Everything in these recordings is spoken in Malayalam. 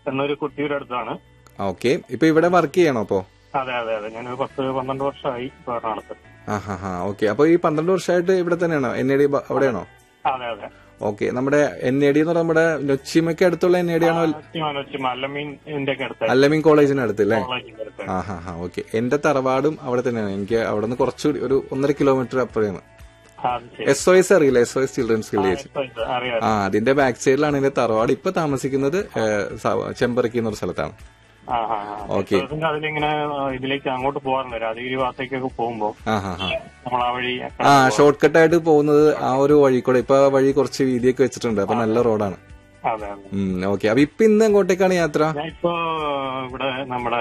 എന്നൊരു കുട്ടിയുടെ അടുത്താണ്. ഓക്കെ. ഇപ്പൊ ഇവിടെ വർക്ക് ചെയ്യണോ അപ്പോ? അതെ അതെ അതെ, ഞാൻ 10-12 വർഷമായി എറണാകുളത്ത്. ഓക്കെ. അപ്പൊ ഈ 12 വർഷമായിട്ട് ഇവിടെ തന്നെയാണോ? NAD അവിടെയാണോ? അതെ അതെ. ഓക്കെ. നമ്മുടെ NAD എന്ന് പറഞ്ഞാൽ നമ്മുടെ നൊച്ചിമയ്ക്ക് അടുത്തുള്ള NAD ആണോ? അല്ലമീൻ കോളേജിന് അടുത്തല്ലേ? ഓക്കെ. എന്റെ തറവാടും അവിടെ തന്നെയാണ്. എനിക്ക് അവിടെ നിന്ന് കുറച്ചുകൂടി ഒരു 1.5 കിലോമീറ്റർ അപ്പുറമാണ്. SOS അറിയില്ല? SOS children's village. അതിന്റെ ബാക്ക് സൈഡിലാണ് എന്റെ തറവാട്. ഇപ്പൊ താമസിക്കുന്നത് ചെമ്പറക്കി എന്നൊരു സ്ഥലത്താണ്. ഓക്കെ. അതിലിങ്ങനെ ഇതിലേക്ക് അങ്ങോട്ട് പോകാറുണ്ട്, രാജഗിരി ഭാഗത്തേക്കൊക്കെ പോകുമ്പോ നമ്മൾ ആ വഴി ഷോർട്ട് കട്ട് ആയിട്ട് പോകുന്നത് ആ ഒരു വഴി കൂടെ. ഇപ്പൊ ആ വഴി കുറച്ച് വീതിയൊക്കെ വെച്ചിട്ടുണ്ട്. അപ്പൊ നല്ല റോഡാണ്. ഓക്കെ. അപ്പൊ ഇന്ന് എങ്ങോട്ടേക്കാണ് യാത്ര? ഇപ്പൊ ഇവിടെ നമ്മുടെ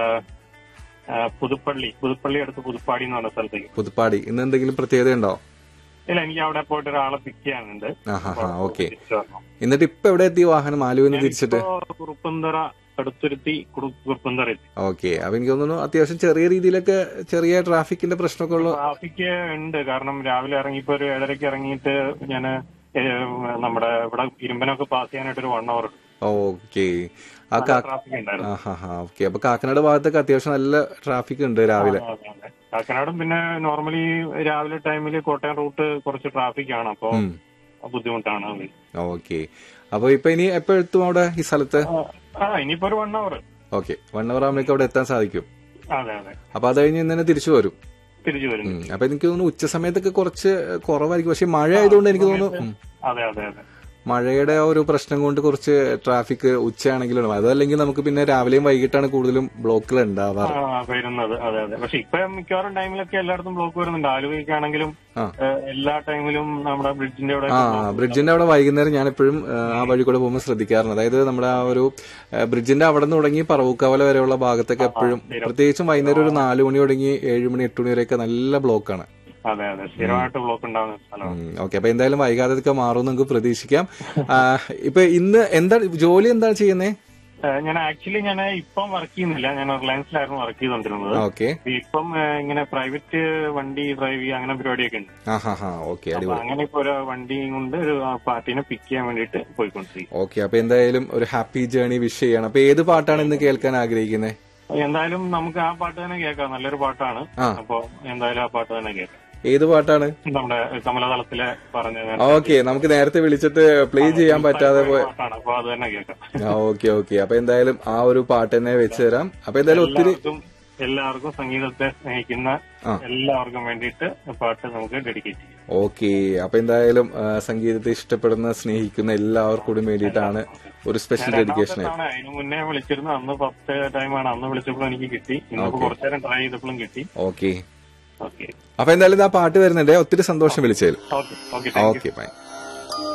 പുതുപ്പള്ളി അടുത്ത് പുതുപ്പാടി എന്ന് പറഞ്ഞ സ്ഥലത്തേക്ക്. പുതുപ്പാടി. ഇന്ന് എന്തെങ്കിലും പ്രത്യേകത ഉണ്ടോ? ഇല്ല, എനിക്ക് അവിടെ പോയിട്ട് ഒരാളെ പിക്ക് ചെയ്യാനുണ്ട്. ഓക്കെ. എന്നിട്ട് ഇപ്പൊ എവിടെ എത്തി വാഹനം? ആലുവന്ന് തിരിച്ചിട്ട് കുറുപ്പന്തറ അടുത്തുരുത്തി കുറുപ്പന്തറ എത്തി. ഓക്കെ. അപ്പൊ എനിക്ക് തോന്നുന്നു അത്യാവശ്യം ചെറിയ രീതിയിലൊക്കെ ചെറിയ ട്രാഫിക്കിന്റെ പ്രശ്നമൊക്കെ ഉള്ളു. ട്രാഫിക് ഉണ്ട്, കാരണം രാവിലെ ഇറങ്ങിയപ്പോ ഒരു 7:30 ഇറങ്ങിയിട്ട് ഞാൻ നമ്മുടെ ഇവിടെ ഇരുമ്പനൊക്കെ പാസ് ചെയ്യാനായിട്ട് ഒരു 1 hour. ഓക്കെ. ട്രാഫിക് ഉണ്ടായിരുന്നു. ഓക്കെ. അപ്പൊ കാക്കനാട് ഭാഗത്തൊക്കെ അത്യാവശ്യം നല്ല ട്രാഫിക് ഉണ്ട് രാവിലെ. കാക്കനാടും പിന്നെ നോർമലി രാവിലെ ടൈമിൽ കോട്ടയം റൂട്ട് കുറച്ച് ട്രാഫിക് ആണ്, അപ്പൊ ബുദ്ധിമുട്ടാണ്. ഓക്കെ. അപ്പൊ ഇപ്പൊ ഇനി എപ്പോ എത്തും അവിടെ ഈ സ്ഥലത്ത്? ഇനിയിപ്പോ ഒരു 1 hour. ഓക്കെ. 1 hour ആകുമ്പോഴേക്കും അവിടെ എത്താൻ സാധിക്കും. അതെ അതെ. അപ്പൊ അത് കഴിഞ്ഞ് ഇന്നെ തിരിച്ചു വരും. അപ്പൊ എനിക്ക് തോന്നുന്നു ഉച്ച സമയത്തൊക്കെ കുറച്ച് കുറവായിരിക്കും. പക്ഷെ മഴ ആയതുകൊണ്ട് എനിക്ക് തോന്നുന്നു അതെ അതെ അതെ മഴയുടെ ഒരു പ്രശ്നം കൊണ്ട് കുറച്ച് ട്രാഫിക് ഉച്ചയാണെങ്കിലും, അതല്ലെങ്കിൽ നമുക്ക് പിന്നെ രാവിലെയും വൈകിട്ടാണ് കൂടുതലും ബ്ലോക്കുകൾ ഉണ്ടാവാറ് വരുന്നത്. അതെ അതെ. പക്ഷെ ഇപ്പൊ മിക്കവാറും ടൈമിലൊക്കെ എല്ലായിടത്തും ബ്ലോക്ക് വരുന്നുണ്ട്. ആലുവയ്ക്കാണെങ്കിലും എല്ലാ ടൈമിലും നമ്മുടെ ബ്രിഡ്ജിന്റെ അവിടെ വൈകുന്നേരം ഞാൻ എപ്പോഴും ആ വഴി കൂടെ പോകുമ്പോൾ ശ്രദ്ധിക്കാറുണ്ട്. അതായത് നമ്മുടെ ആ ഒരു ബ്രിഡ്ജിന്റെ അവിടെ നിന്ന് തുടങ്ങി പറവൂക്കാവല വരെയുള്ള ഭാഗത്തൊക്കെ എപ്പോഴും, പ്രത്യേകിച്ചും വൈകുന്നേരം ഒരു 4 മണി തുടങ്ങി 7 മണി 8 മണി വരെയൊക്കെ നല്ല ബ്ലോക്കാണ്. അതെ അതെ, സ്ഥിരമായിട്ട് ബ്ലോക്ക് ഉണ്ടാകുന്ന സ്ഥലമാണ്. ഓക്കെ. അപ്പൊ എന്തായാലും വൈകാതെ ഇതൊക്കെ മാറും നമുക്ക് പ്രതീക്ഷിക്കാം. ഇപ്പൊ ഇന്ന് ജോലി എന്താണ് ചെയ്യുന്നത്? ഞാൻ ഇപ്പം വർക്ക് ചെയ്യുന്നില്ല. ഞാൻ റിലയൻസിലായിരുന്നു വർക്ക് ചെയ്തോണ്ടിരുന്നത്. ഓക്കെ. ഇപ്പം ഇങ്ങനെ പ്രൈവറ്റ് വണ്ടി ഡ്രൈവ് ചെയ്യുക അങ്ങനെ പരിപാടിയൊക്കെ ഉണ്ട്. ഓക്കെ. അങ്ങനെ ഇപ്പൊ ഒരു വണ്ടി കൊണ്ട് ഒരു പാർട്ടിനെ പിക്ക് ചെയ്യാൻ വേണ്ടിട്ട് പോയിക്കൊണ്ടിരിക്കും. ഓക്കെ. അപ്പൊ എന്തായാലും ഒരു ഹാപ്പി ജേർണി വിഷ് ചെയ്യണം. അപ്പൊ ഏത് പാട്ടാണ് ഇന്ന് കേൾക്കാൻ ആഗ്രഹിക്കുന്നത്? എന്തായാലും നമുക്ക് ആ പാട്ട് തന്നെ കേൾക്കാം. നല്ലൊരു പാട്ടാണ്. അപ്പൊ എന്തായാലും ആ പാട്ട് തന്നെ കേൾക്കാം. ഏത് പാട്ടാണ്? നമ്മുടെ കമലതളത്തിലെ പറഞ്ഞ. ഓക്കെ. നമുക്ക് നേരത്തെ വിളിച്ചിട്ട് പ്ലേ ചെയ്യാൻ പറ്റാതെ പോയ. അപ്പൊ അത് തന്നെ കേൾക്കാം. ഓക്കെ. അപ്പൊ എന്തായാലും ആ ഒരു പാട്ട് തന്നെ വെച്ച് തരാം. അപ്പൊ എന്തായാലും ഒത്തിരി എല്ലാവർക്കും സംഗീതത്തെ സ്നേഹിക്കുന്ന എല്ലാവർക്കും വേണ്ടിയിട്ട് പാട്ട് നമുക്ക് ഡെഡിക്കേറ്റ് ചെയ്യാം. ഓക്കെ. അപ്പൊ എന്തായാലും സംഗീതത്തെ ഇഷ്ടപ്പെടുന്ന സ്നേഹിക്കുന്ന എല്ലാവർക്കും വേണ്ടിയിട്ടാണ് ഒരു സ്പെഷ്യൽ ഡെഡിക്കേഷൻ. അതിന് മുന്നേ വിളിച്ചിരുന്നു. അന്ന് 10 ടൈമാണ്. അന്ന് വിളിച്ചപ്പോഴും എനിക്ക് കിട്ടി. ഇന്നിപ്പോ കുറച്ചു നേരം ട്രൈ ചെയ്തപ്പോഴും കിട്ടി. ഓക്കെ. അപ്പൊ എന്തായാലും ആ പാട്ട് വരുന്നുണ്ട്. ഒത്തിരി സന്തോഷം വിളിച്ചതിൽ. ഓക്കെ. ഓക്കെ. ബൈ.